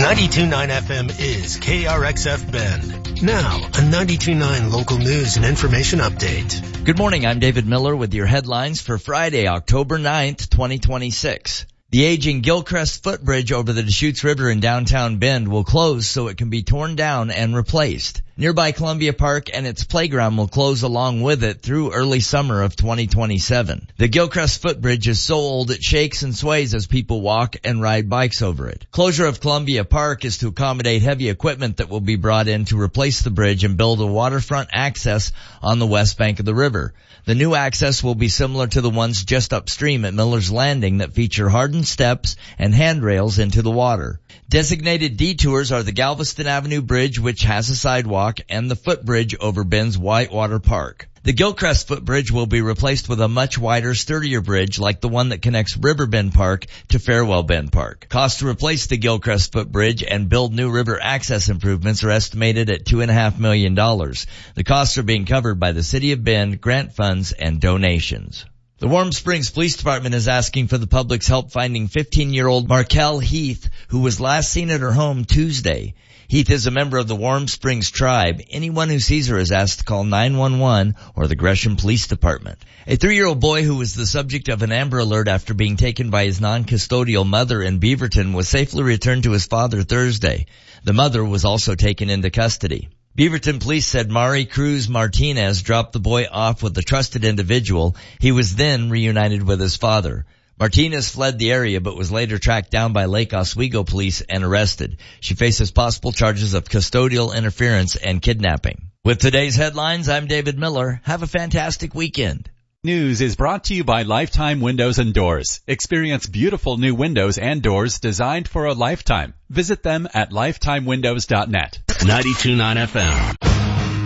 92.9 FM is KRXF Bend. Now, a 92.9 local news and information update. Good morning, I'm David Miller with your headlines for Friday, October 9th, 2026. The aging Gilcrest footbridge over the Deschutes River in downtown Bend will close so it can be torn down and replaced. Nearby Columbia Park and its playground will close along with it through early summer of 2027. The Gilcrest footbridge is so old it shakes and sways as people walk and ride bikes over it. Closure of Columbia Park is to accommodate heavy equipment that will be brought in to replace the bridge and build a waterfront access on the west bank of the river. The new access will be similar to the ones just upstream at Miller's Landing that feature hardened steps and handrails into the water. Designated detours are the Galveston Avenue Bridge, which has a sidewalk, and the footbridge over Bend's Whitewater Park. The Gilcrest footbridge will be replaced with a much wider, sturdier bridge like the one that connects Riverbend Park to Farewell Bend Park. Costs to replace the Gilcrest footbridge and build new river access improvements are estimated at $2.5 million. The costs are being covered by the City of Bend, grant funds, and donations. The Warm Springs Police Department is asking for the public's help finding 15-year-old Markel Heath, who was last seen at her home Tuesday. Heath is a member of the Warm Springs tribe. Anyone who sees her is asked to call 911 or the Gresham Police Department. A 3-year-old boy who was the subject of an Amber Alert after being taken by his non-custodial mother in Beaverton was safely returned to his father Thursday. The mother was also taken into custody. Beaverton police said Mari Cruz Martinez dropped the boy off with a trusted individual. He was then reunited with his father. Martinez fled the area but was later tracked down by Lake Oswego police and arrested. She faces possible charges of custodial interference and kidnapping. With today's headlines, I'm David Miller. Have a fantastic weekend. News is brought to you by Lifetime Windows and Doors. Experience beautiful new windows and doors designed for a lifetime. Visit them at lifetimewindows.net. 92.9 FM.